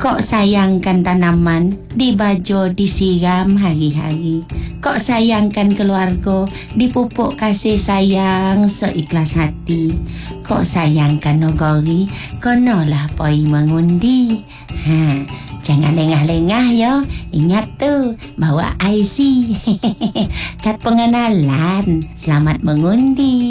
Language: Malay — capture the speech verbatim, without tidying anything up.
Kok sayangkan tanaman, dibajo disiram hari-hari. Kok sayangkan keluarga, dipupuk kasih sayang seikhlas hati. Kok sayangkan negeri, konolah poi mengundi. Ha, jangan lengah-lengah ya. Ingat tu, bawa I C. Kad pengenalan. Selamat mengundi.